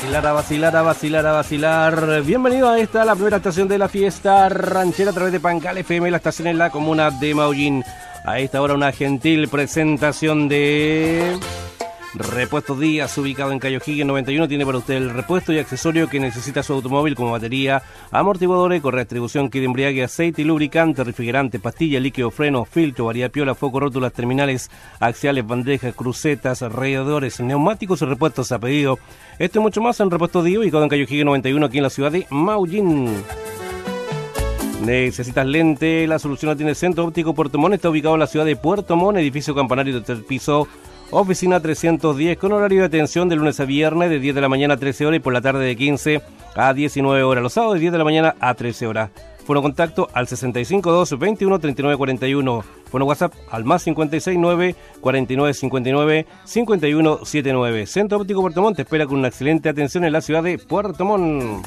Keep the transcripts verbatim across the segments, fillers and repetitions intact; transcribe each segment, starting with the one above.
vacilar, a vacilar, a vacilar, a vacilar. Bienvenido a esta, la primera estación de la fiesta ranchera a través de Pancal F M, la estación en la comuna de Maullín. A esta hora una gentil presentación de Repuestos Díaz, ubicado en Cayo Higgins noventa y uno. Tiene para usted el repuesto y accesorio que necesita su automóvil, como batería, amortiguadores, correa de distribución, kit de embriague, aceite y lubricante, refrigerante, pastilla, líquido, freno, filtro, variapiola, foco, rótulas, terminales axiales, bandejas, crucetas, radiadores, neumáticos y repuestos a pedido. Esto y mucho más en Repuestos Díaz, ubicado en Cayo Higgins noventa y uno, aquí en la ciudad de Maullín. ¿Necesitas lente? La solución la tiene Centro Óptico Puerto Montt. Está ubicado en la ciudad de Puerto Montt, edificio campanario de tercer piso, oficina trescientos diez, con horario de atención de lunes a viernes de diez de la mañana a trece horas y por la tarde de quince a diecinueve horas. Los sábados de diez de la mañana a trece horas. Fono contacto al sesenta y cinco dos, veintiuno, treinta y nueve cuarenta y uno. Fono WhatsApp al más cincuenta y seis nueve, cuarenta y nueve cincuenta y nueve, cincuenta y uno setenta y nueve. Centro Óptico Puerto Montt te espera con una excelente atención en la ciudad de Puerto Montt.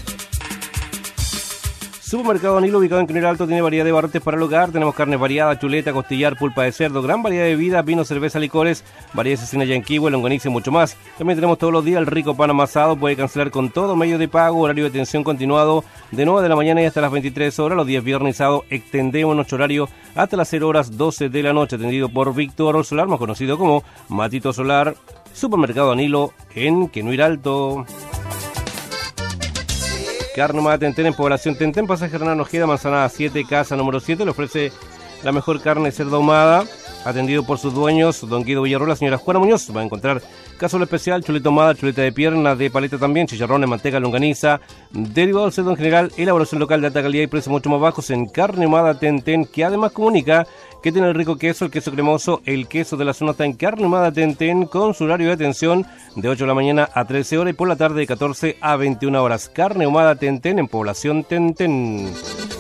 Supermercado Anilo, ubicado en Quinero Alto, tiene variedad de barrotes para el hogar. Tenemos carnes variadas, chuleta, costillar, pulpa de cerdo, gran variedad de bebidas, vino, cerveza, licores, variedad de cecina yanquihue, longaniza y mucho más. También tenemos todos los días el rico pan amasado. Puede cancelar con todo medio de pago, horario de atención continuado de nueve de la mañana y hasta las veintitrés horas. Los días viernes y sábado extendemos nuestro horario hasta las cero horas doce de la noche, atendido por Víctor Solar, más conocido como Matito Solar. Supermercado Anilo en Quinero Alto. Carne Ahumada Tentén en Población Tentén, pasaje Hernán Ojeda, Manzanada siete, casa número siete. Le ofrece la mejor carne de cerdo ahumada, atendido por sus dueños, don Guido Villarroel, la señora Juana Muñoz. Va a encontrar cazuela especial, chuleta ahumada, chuleta de pierna, de paleta también, chicharrones, manteca, longaniza, derivado del cerdo en general, elaboración local de alta calidad y precios mucho más bajos en Carne Ahumada Tentén, que además comunica que tiene el rico queso, el queso cremoso, el queso de la zona. Está en Carne Ahumada Tentén, con su horario de atención de ocho de la mañana a trece horas y por la tarde de catorce a veintiuna horas. Carne Ahumada Tentén en Población Tentén.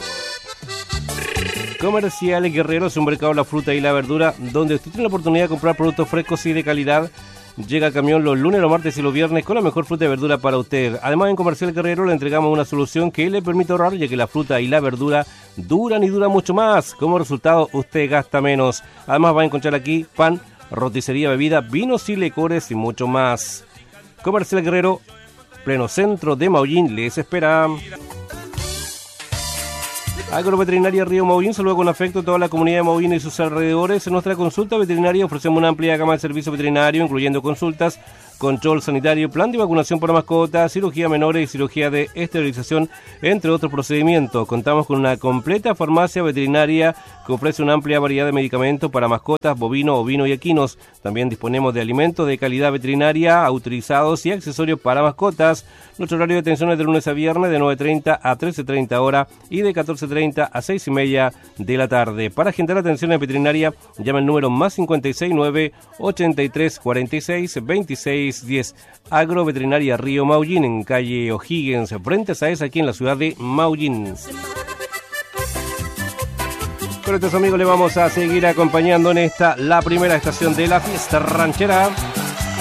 Comerciales Guerrero, es un mercado de la fruta y la verdura donde usted tiene la oportunidad de comprar productos frescos y de calidad. Llega camión los lunes, los martes y los viernes con la mejor fruta y verdura para usted. Además, en Comercial Guerrero le entregamos una solución que le permite ahorrar, ya que la fruta y la verdura duran y duran mucho más. Como resultado, usted gasta menos. Además, va a encontrar aquí pan, roticería, bebida, vinos y licores y mucho más. Comercial Guerrero, pleno centro de Maullín, les espera. Agroveterinaria Río Maullín saluda con afecto a toda la comunidad de Maullín y sus alrededores. En nuestra consulta veterinaria ofrecemos una amplia gama de servicios veterinarios, incluyendo consultas, control sanitario, plan de vacunación para mascotas, cirugía menores y cirugía de esterilización, entre otros procedimientos. Contamos con una completa farmacia veterinaria que ofrece una amplia variedad de medicamentos para mascotas, bovino, ovino y equinos. También disponemos de alimentos de calidad veterinaria autorizados y accesorios para mascotas. Nuestro horario de atención es de lunes a viernes de nueve treinta a trece treinta horas y de catorce treinta a seis y media de la tarde. Para agendar atención en veterinaria, llama el número más cincuenta y seis nueve, ochenta y tres, cuarenta y seis, veintiséis diez. Agroveterinaria Río Maullín, en calle O'Higgins, frente a Saez, aquí en la ciudad de Maullín. Con estos amigos le vamos a seguir acompañando en esta, la primera estación de la fiesta ranchera.